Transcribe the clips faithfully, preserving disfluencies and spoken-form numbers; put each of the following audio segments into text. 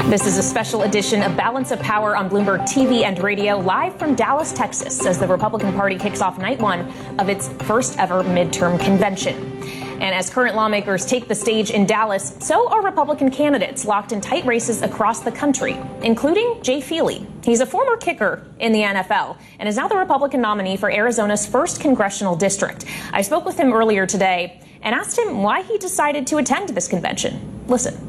This is a special edition of Balance of Power on Bloomberg T V and radio, live from Dallas, Texas, as the Republican Party kicks off night one of its first ever midterm convention. And as current lawmakers take the stage in Dallas, so are Republican candidates locked in tight races across the country, including Jay Feely. He's a former kicker in the N F L and is now the Republican nominee for Arizona's first congressional district. I spoke with him earlier today and asked him why he decided to attend this convention. Listen.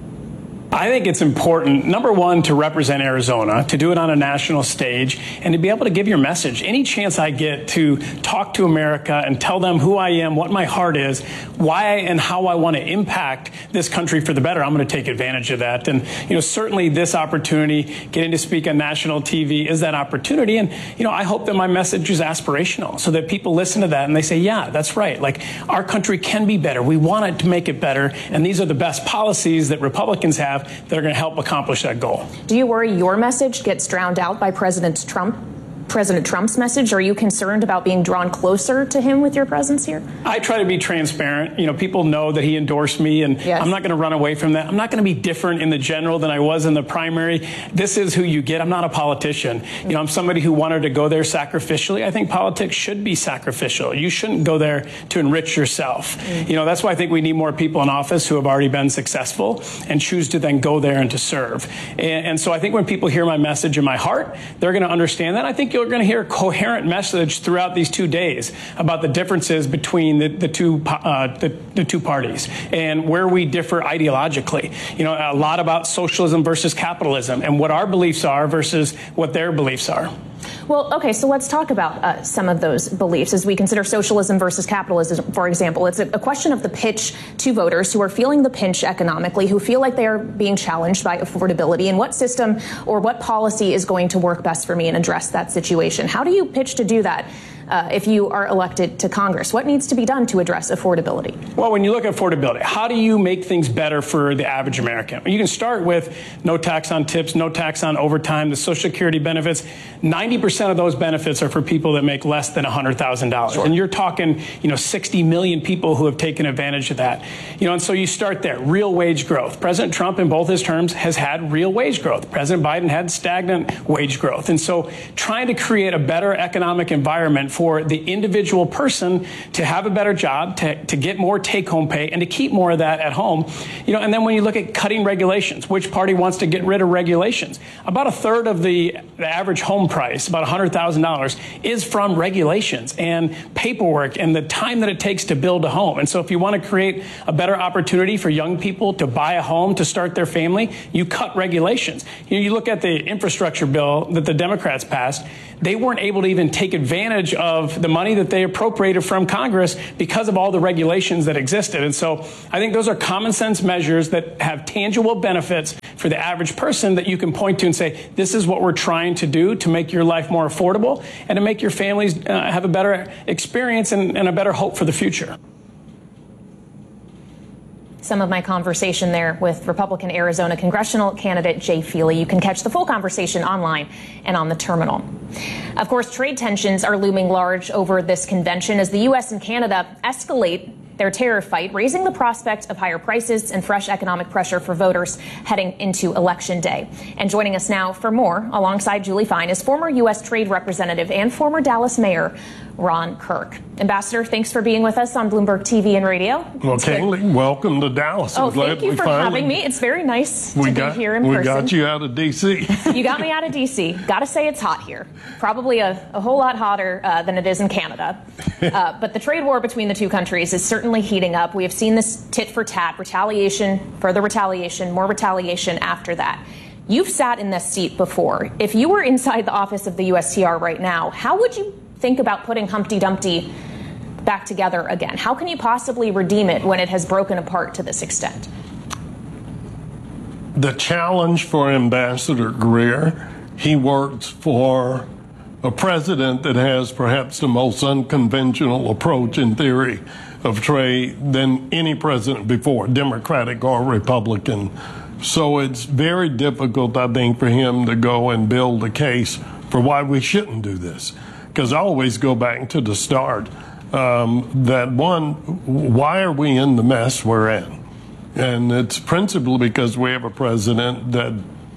I think it's important, number one, to represent Arizona, to do it on a national stage, and to be able to give your message. Any chance I get to talk to America and tell them who I am, what my heart is, why and how I want to impact this country for the better, I'm going to take advantage of that. And, you know, certainly this opportunity, getting to speak on national T V, is that opportunity. And, you know, I hope that my message is aspirational so that people listen to that and they say, yeah, that's right. Like, our country can be better. We want it to make it better. And these are the best policies that Republicans have that are going to help accomplish that goal. Do you worry your message gets drowned out by President Trump? President Trump's message? Are you concerned about being drawn closer to him with your presence here? I try to be transparent. You know, people know that he endorsed me, and yes. I'm not going to run away from that. I'm not going to be different in the general than I was in the primary. This is who you get. I'm not a politician. You know, I'm somebody who wanted to go there sacrificially. I think politics should be sacrificial. You shouldn't go there to enrich yourself. Mm-hmm. You know, that's why I think we need more people in office who have already been successful and choose to then go there and to serve. And, and so I think when people hear my message in my heart, they're going to understand that. I think you're going to hear a coherent message throughout these two days about the differences between the, the two uh, the, the two parties and where we differ ideologically. You know, a lot about socialism versus capitalism and what our beliefs are versus what their beliefs are. Well, OK, so let's talk about uh, some of those beliefs as we consider socialism versus capitalism, for example. It's a, a question of the pitch to voters who are feeling the pinch economically, who feel like they are being challenged by affordability, and what system or what policy is going to work best for me and address that situation. How do you pitch to do that? Uh, if you are elected to Congress? What needs to be done to address affordability? Well, when you look at affordability, how do you make things better for the average American? You can start with no tax on tips, no tax on overtime, the Social Security benefits. ninety percent of those benefits are for people that make less than one hundred thousand dollars. Sure. And you're talking, you know, sixty million people who have taken advantage of that. You know, and so you start there. Real wage growth. President Trump, in both his terms, has had real wage growth. President Biden had stagnant wage growth. And so trying to create a better economic environment for the individual person to have a better job, to, to get more take-home pay, and to keep more of that at home. You know, and then when you look at cutting regulations, which party wants to get rid of regulations? About a third of the, the average home price, about one hundred thousand dollars, is from regulations and paperwork and the time that it takes to build a home. And so if you want to create a better opportunity for young people to buy a home, to start their family, you cut regulations. You know, you look at the infrastructure bill that the Democrats passed, they weren't able to even take advantage of the money that they appropriated from Congress because of all the regulations that existed. And so I think those are common sense measures that have tangible benefits for the average person that you can point to and say, this is what we're trying to do to make your life more affordable and to make your families uh, have a better experience and, and a better hope for the future. Some of my conversation there with Republican Arizona congressional candidate Jay Feely. You can catch the full conversation online and on the terminal. Of course, trade tensions are looming large over this convention as the U S and Canada escalate their tariff fight, raising the prospect of higher prices and fresh economic pressure for voters heading into Election Day. And joining us now for more, alongside Julie Fine, is former U S Trade Representative and former Dallas Mayor Ron Kirk. Ambassador, thanks for being with us on Bloomberg T V and radio. Well, Kaylee, welcome to Dallas. Oh, thank you for having me. It's very nice to got, be here in we person. We got you out of D C You got me out of D C Got to say it's hot here. Probably a, a whole lot hotter uh, than it is in Canada. Uh, but the trade war between the two countries is certainly heating up. We have seen this tit for tat, retaliation, further retaliation, more retaliation after that. You've sat in this seat before. If you were inside the office of the U S T R right now, how would you think about putting Humpty Dumpty back together again? How can you possibly redeem it when it has broken apart to this extent? The challenge for Ambassador Greer, he works for a president that has perhaps the most unconventional approach in theory of trade than any president before, Democratic or Republican. So it's very difficult, I think, for him to go and build a case for why we shouldn't do this. Because I always go back to the start, um, that one, why are we in the mess we're in? And it's principally because we have a president that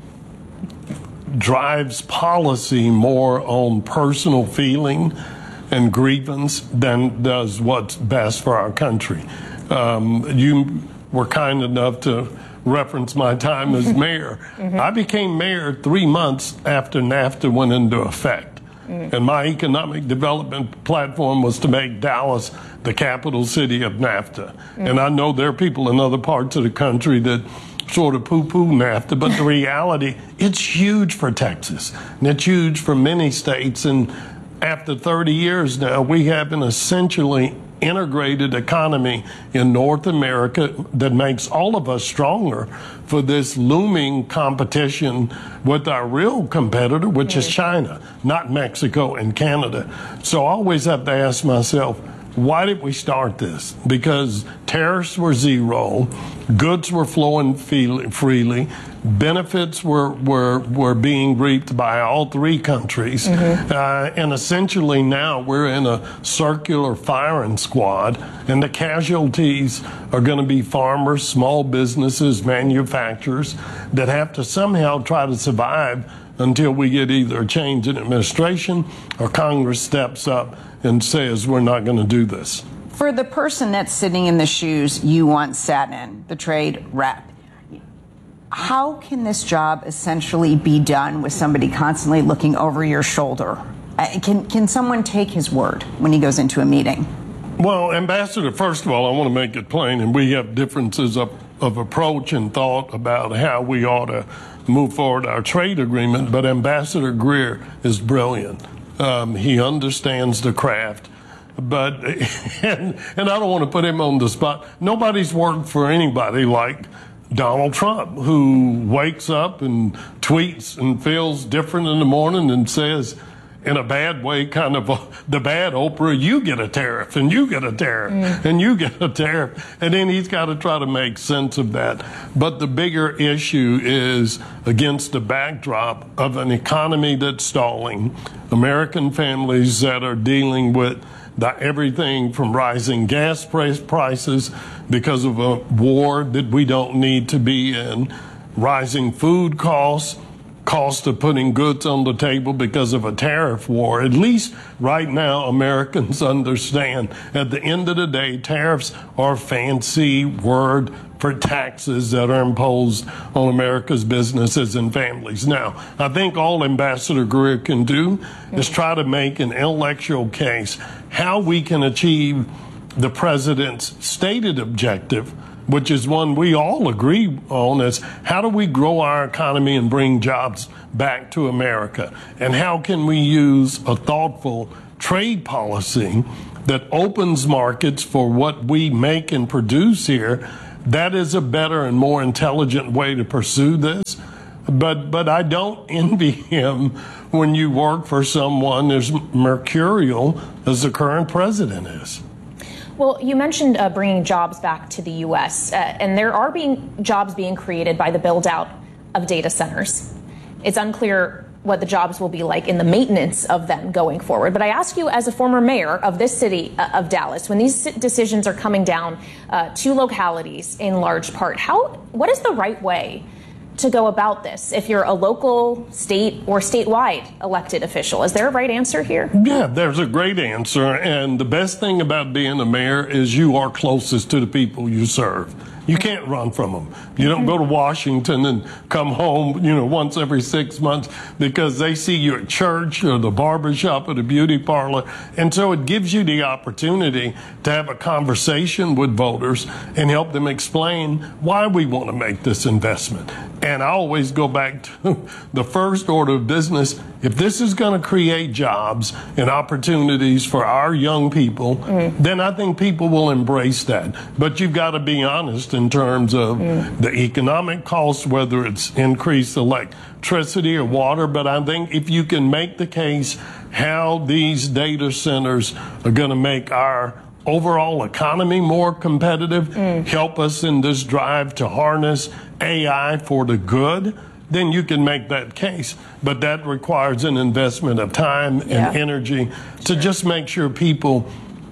drives policy more on personal feeling and grievance than does what's best for our country. Um, you were kind enough to reference my time as mayor. Mm-hmm. I became mayor three months after NAFTA went into effect. Mm-hmm. And my economic development platform was to make Dallas the capital city of NAFTA. Mm-hmm. And I know there are people in other parts of the country that sort of poo-poo NAFTA, but the reality, it's huge for Texas, and it's huge for many states. And after thirty years now, we have an essentially integrated economy in North America that makes all of us stronger for this looming competition with our real competitor, which is China, not Mexico and Canada. So I always have to ask myself, why did we start this? Because tariffs were zero, goods were flowing freely, benefits were were, were being reaped by all three countries, mm-hmm. uh, and essentially now we're in a circular firing squad, and the casualties are going to be farmers, small businesses, manufacturers that have to somehow try to survive until we get either a change in administration or Congress steps up and says we're not going to do this. For the person that's sitting in the shoes you once sat in, the trade rep, how can this job essentially be done with somebody constantly looking over your shoulder? Uh, can, can someone take his word when he goes into a meeting? Well, Ambassador, first of all, I want to make it plain, and we have differences of, of approach and thought about how we ought to move forward our trade agreement, but Ambassador Greer is brilliant. Um, he understands the craft, but, and, and I don't want to put him on the spot. Nobody's worked for anybody like Donald Trump, who wakes up and tweets and feels different in the morning and says, in a bad way, kind of a, the bad Oprah, you get a tariff and you get a tariff mm. and you get a tariff. And then he's got to try to make sense of that. But the bigger issue is against the backdrop of an economy that's stalling, American families that are dealing with the, everything from rising gas price prices because of a war that we don't need to be in, rising food costs, cost of putting goods on the table because of a tariff war. At least right now, Americans understand at the end of the day, tariffs are a fancy word for taxes that are imposed on America's businesses and families. Now, I think all Ambassador Greer can do is try to make an intellectual case how we can achieve the president's stated objective, which is one we all agree on, is how do we grow our economy and bring jobs back to America? And how can we use a thoughtful trade policy that opens markets for what we make and produce here? That is a better and more intelligent way to pursue this. But, but I don't envy him when you work for someone as mercurial as the current president is. Well, you mentioned uh, bringing jobs back to the U S, uh, and there are being jobs being created by the build-out of data centers. It's unclear what the jobs will be like in the maintenance of them going forward. But I ask you, as a former mayor of this city uh, of Dallas, when these decisions are coming down uh, to localities in large part, how what is the right way to go about this if you're a local, state, or statewide elected official? Is there a right answer here? Yeah, there's a great answer. And the best thing about being a mayor is you are closest to the people you serve. You can't run from them. You don't go to Washington and come home, you know, once every six months because they see you at church or the barbershop or the beauty parlor. And so it gives you the opportunity to have a conversation with voters and help them explain why we want to make this investment. And I always go back to the first order of business. If this is going to create jobs and opportunities for our young people, mm. then I think people will embrace that. But you've got to be honest in terms of mm. the economic costs, whether it's increased electricity or water. But I think if you can make the case how these data centers are going to make our overall economy more competitive, mm. help us in this drive to harness A I for the good, then you can make that case. But that requires an investment of time and yeah. energy to just make sure people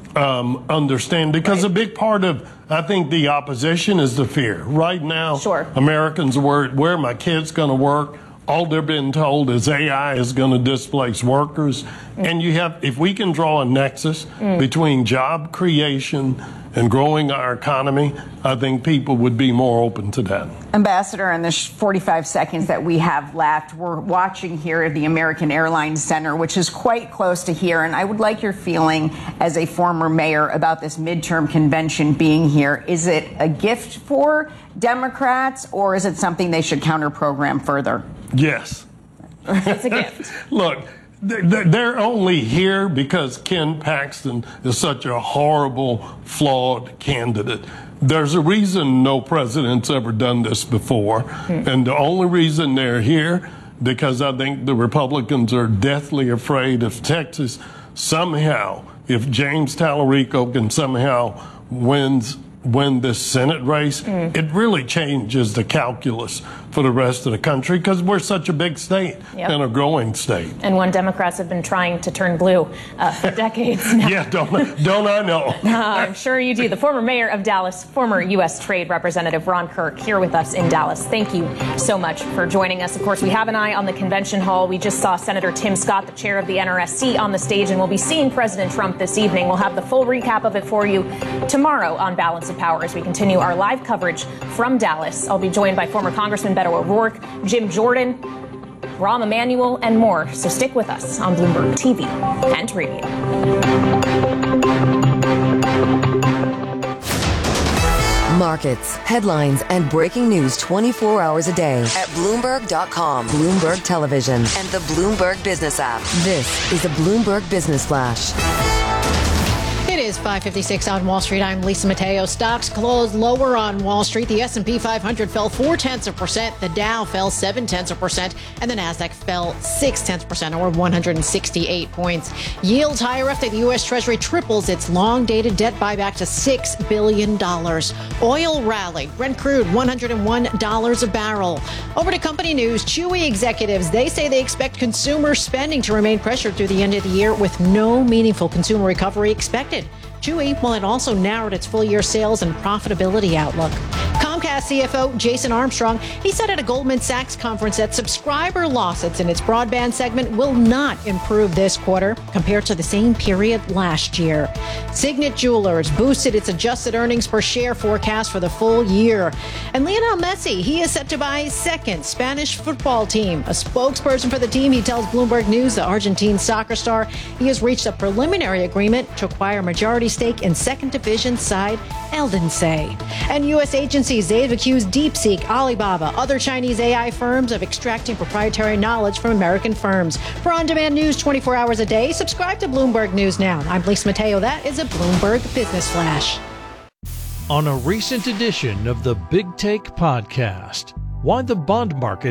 um, understand, because right. a big part of, I think, the opposition is the fear. Right now, sure. Americans are worried, where are my kids going to work? All they're being told is A I is going to displace workers. Mm. And you have, if we can draw a nexus mm. between job creation and growing our economy, I think people would be more open to that. Ambassador, in the forty-five seconds that we have left, we're watching here at the American Airlines Center, which is quite close to here. And I would like your feeling as a former mayor about this midterm convention being here. Is it a gift for Democrats, or is it something they should counter-program further? Yes. It's a gift. Look, they're only here because Ken Paxton is such a horrible, flawed candidate. There's a reason no president's ever done this before. Hmm. And the only reason they're here, because I think the Republicans are deathly afraid if Texas somehow, if James Tallarico can somehow wins win this Senate race, mm. it really changes the calculus for the rest of the country, because we're such a big state yep. and a growing state. And one Democrats have been trying to turn blue uh, for decades now. Yeah, don't, don't I know? uh, I'm sure you do. The former mayor of Dallas, former U S Trade Representative Ron Kirk, here with us in Dallas. Thank you so much for joining us. Of course, we have an eye on the convention hall. We just saw Senator Tim Scott, the chair of the N R S C, on the stage, and we'll be seeing President Trump this evening. We'll have the full recap of it for you tomorrow on Balance of Power as we continue our live coverage from Dallas. I'll be joined by former Congressman Beto O'Rourke, Jim Jordan, Rahm Emanuel, and more. So stick with us on Bloomberg T V and radio. Markets, headlines, and breaking news twenty-four hours a day at Bloomberg dot com, Bloomberg Television, and the Bloomberg Business app. This is the Bloomberg Business Flash. It is five fifty-six on Wall Street. I'm Lisa Mateo. Stocks closed lower on Wall Street. The S and P five hundred fell four tenths of a percent. The Dow fell seven tenths of a percent. And the Nasdaq fell six tenths of a percent, or one hundred sixty-eight points. Yields higher after the U S Treasury triples its long-dated debt buyback to six billion dollars. Oil rallied. Brent crude, one hundred one dollars a barrel. Over to company news. Chewy executives, they say they expect consumer spending to remain pressured through the end of the year with no meaningful consumer recovery expected. Chewy, well, it also narrowed its full-year sales and profitability outlook. Comcast C F O Jason Armstrong, he said at a Goldman Sachs conference that subscriber losses in its broadband segment will not improve this quarter compared to the same period last year. Signet Jewelers boosted its adjusted earnings per share forecast for the full year. And Lionel Messi, he is set to buy his second Spanish football team. A spokesperson for the team, he tells Bloomberg News the Argentine soccer star, he has reached a preliminary agreement to acquire majority stake in second division side Eldense. And U S agencies, they've accused DeepSeek, Alibaba, other Chinese A I firms of extracting proprietary knowledge from American firms. For on-demand news twenty-four hours a day, subscribe to Bloomberg News Now. I'm Lisa Mateo. That is a Bloomberg Business Flash. On a recent edition of the Big Take podcast, why the bond market